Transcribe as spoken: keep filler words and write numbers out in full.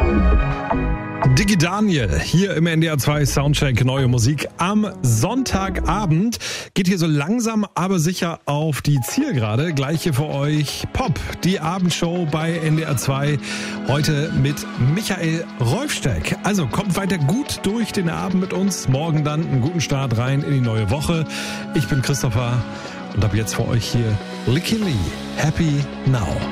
Diggi Daniel, hier im N D R zwei Soundcheck, neue Musik am Sonntagabend. Geht hier so langsam, aber sicher auf die Zielgerade. Gleich hier für euch Pop, die Abendshow bei N D R zwei. Heute mit Michael Rolfsteck. Also kommt weiter gut durch den Abend mit uns. Morgen dann einen guten Start rein in die neue Woche. Ich bin Christopher und habe jetzt für euch hier Licky Lee, Happy Now.